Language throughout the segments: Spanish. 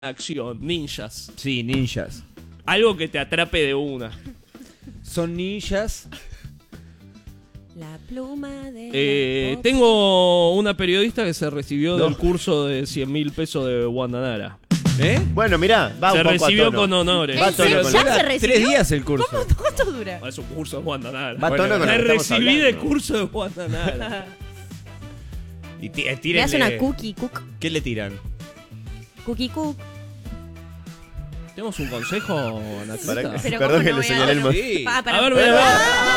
acción, ninjas. Sí, ninjas. Algo que te atrape de una. Son ninjas. La pluma de... Tengo una periodista que se recibió del curso de 100.000 pesos de Guandanara. Bueno, mirá, va Se un poco recibió a tono. con honores. Va a tono con- ¿Ya se recibió? 3 días el curso. ¿Cuánto dura? Es un curso de Guandanara. Va a tono con lo Me que estamos recibí de hablando. curso de Guandanara. Y Le tírenle... hace una cookie cook. ¿Qué le tiran? Cookie cook. ¿Tenemos un consejo, Natita? Pero Perdón ¿cómo que no le voy a señalé dar el un- Sí. para. A ver, mira.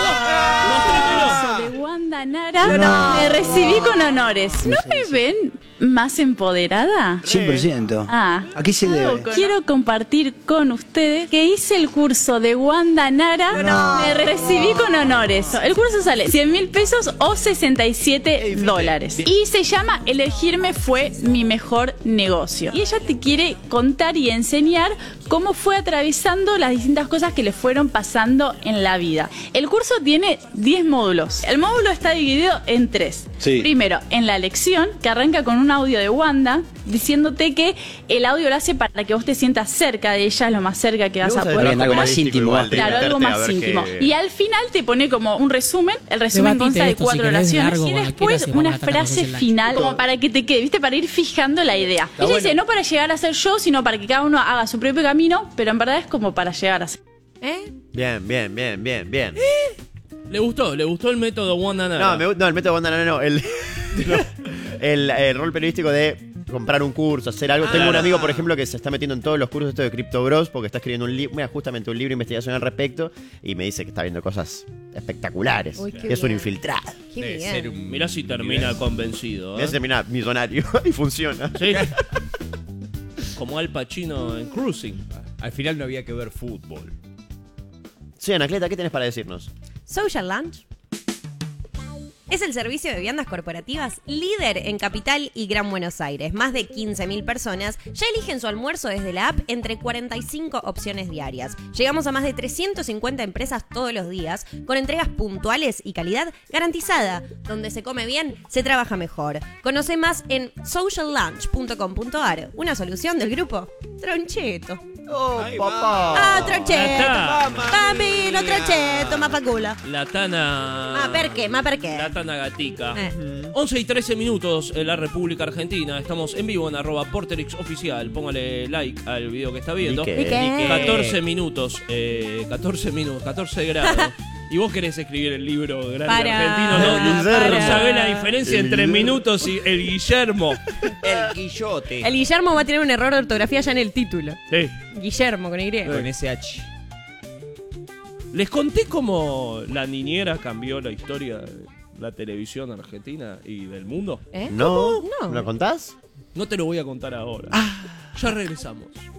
De Guandanara me recibí con honores. ¿No me ven más empoderada? 100%. Ah, ¿A qué se debe? quiero compartir con ustedes que hice el curso de Guandanara. Me recibí con honores. El curso sale 100.000 pesos o $67. Y se llama Elegirme fue mi mejor negocio. Y ella te quiere contar y enseñar cómo fue atravesando las distintas cosas que le fueron pasando en la vida. El curso tiene 10 módulos. El módulo está dividido en 3. Sí. Primero, en la lección, que arranca con un audio de Wanda, diciéndote que el audio lo hace para que vos te sientas cerca de ella, lo más cerca que vas a poder. Bien, algo más íntimo. Claro, algo más íntimo. Y al final te pone como un resumen. El resumen consta de 4 oraciones y después una frase final como para que te quede, ¿viste? Para ir fijando la idea. Ella dice, no para llegar a ser yo, sino para que cada uno haga su propio camino, pero en verdad es como para llegar a ser. Bien. Le gustó el método Guandanara. No, el método Wanda no. El rol periodístico de comprar un curso, hacer algo. Tengo un amigo, por ejemplo, que se está metiendo en todos los cursos de Crypto Bros porque está escribiendo justamente un libro de investigación al respecto y me dice que está viendo cosas espectaculares. Uy, qué Que es un bien. infiltrado. Qué Debe bien. ser un Mirá si termina nivel. convencido. Me hace terminar millonario y funciona. Sí. Como Al Pacino en Cruising. Al final no había que ver fútbol. Sí, Anacleta, ¿qué tenés para decirnos? Social Lunch es el servicio de viandas corporativas líder en Capital y Gran Buenos Aires. Más de 15.000 personas ya eligen su almuerzo desde la app entre 45 opciones diarias. Llegamos a más de 350 empresas todos los días, con entregas puntuales y calidad garantizada. Donde se come bien, se trabaja mejor. Conoce más en sociallunch.com.ar, una solución del grupo Troncheto. ¡Oh, papá! Ah, Troncheto. Ah, Bambino, Troncheto, mapacula. La Tana... Ma perché? La Tana Gatica. 11 y 13 minutos en la República Argentina. Estamos en vivo en @Porterix Oficial. Póngale like al video que está viendo. ¿Y qué? 14 minutos. 14 grados. Y vos querés escribir el libro grande Para. argentino, ¿no? El No Guillermo. sabés la diferencia El entre Guillermo. minutos y el Guillermo. El Guillote. El Guillermo va a tener un error de ortografía ya en el título. Sí. Guillermo con Y. Con SH. Les conté cómo la niñera cambió la historia de la televisión argentina y del mundo. ¿Eh? ¿No? No. ¿Me lo contás? No te lo voy a contar ahora. Ya regresamos.